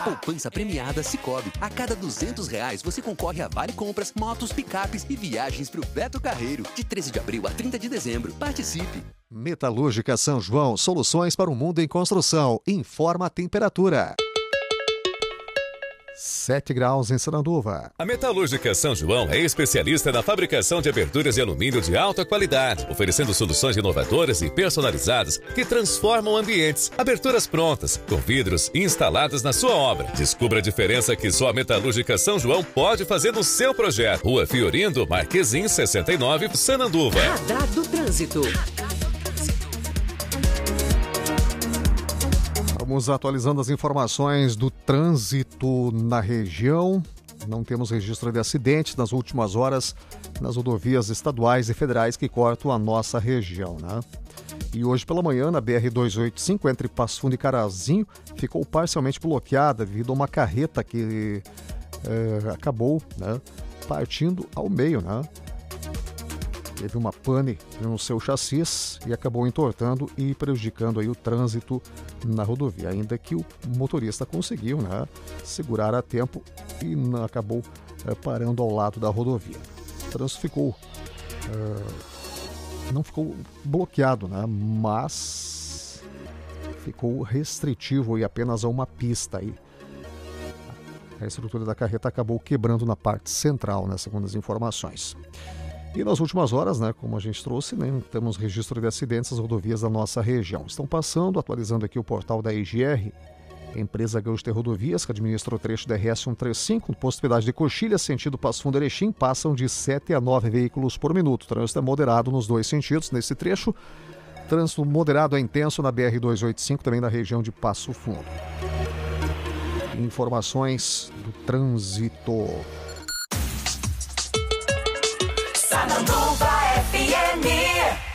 Poupança premiada Sicoob. A cada R$200 você concorre a vale compras, motos, picapes e viagens pro Beto Carreiro. De 13 de abril a 30 de dezembro. Participe! Metalúrgica São João, soluções para o mundo em construção. Informa a temperatura. 7 graus em Sananduva. A Metalúrgica São João é especialista na fabricação de aberturas de alumínio de alta qualidade, oferecendo soluções inovadoras e personalizadas que transformam ambientes. Aberturas prontas, com vidros instalados na sua obra. Descubra a diferença que só a Metalúrgica São João pode fazer no seu projeto. Rua Fiorindo, Marquesim, 69, Sananduva. Radar do Trânsito. Vamos atualizando as informações do trânsito na região. Não temos registro de acidentes nas últimas horas nas rodovias estaduais e federais que cortam a nossa região, né? E hoje pela manhã, na BR-285, entre Passo Fundo e Carazinho, ficou parcialmente bloqueada devido a uma carreta que acabou, né, partindo ao meio, né? Teve uma pane no seu chassi e acabou entortando e prejudicando aí o trânsito na rodovia. Ainda que o motorista conseguiu, né, segurar a tempo e acabou parando ao lado da rodovia. O trânsito ficou... não ficou bloqueado, né, mas ficou restritivo e apenas a uma pista aí. A estrutura da carreta acabou quebrando na parte central, né, segundo as informações. E nas últimas horas, né, como a gente trouxe, né, temos registro de acidentes nas rodovias da nossa região. Estão passando, atualizando aqui o portal da EGR, empresa Gaúcha de Rodovias, que administra o trecho da RS 135, no posto de pedágio de Coxilha, sentido Passo Fundo Erechim, passam de 7 a 9 veículos por minuto. O trânsito é moderado nos dois sentidos nesse trecho. Trânsito moderado a intenso na BR-285, também na região de Passo Fundo. Informações do trânsito. Sananduva FM.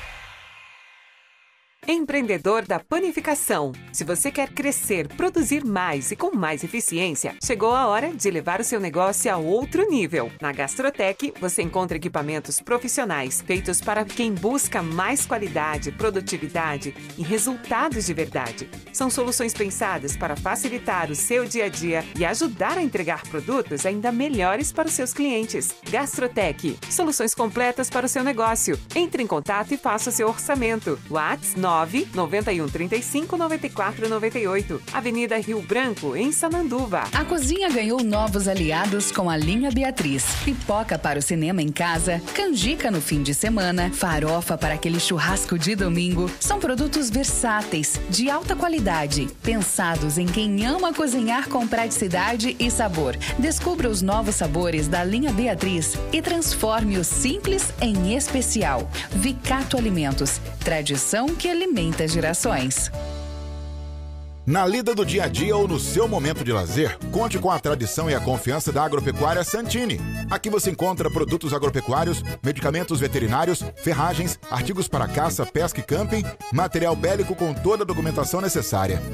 Empreendedor da panificação. Se você quer crescer, produzir mais e com mais eficiência, chegou a hora de levar o seu negócio a outro nível. Na Gastrotech, você encontra equipamentos profissionais feitos para quem busca mais qualidade, produtividade e resultados de verdade. São soluções pensadas para facilitar o seu dia a dia e ajudar a entregar produtos ainda melhores para os seus clientes. Gastrotech, soluções completas para o seu negócio. Entre em contato e faça o seu orçamento. WhatsApp 99135-9498. Avenida Rio Branco, em Sananduva. A cozinha ganhou novos aliados com a linha Beatriz. Pipoca para o cinema em casa, canjica no fim de semana, farofa para aquele churrasco de domingo. São produtos versáteis, de alta qualidade, pensados em quem ama cozinhar com praticidade e sabor. Descubra os novos sabores da linha Beatriz e transforme o simples em especial. Vicato Alimentos, tradição que alimenta gerações. Na lida do dia a dia ou no seu momento de lazer, conte com a tradição e a confiança da Agropecuária Santini. Aqui você encontra produtos agropecuários, medicamentos veterinários, ferragens, artigos para caça, pesca e camping, material bélico com toda a documentação necessária.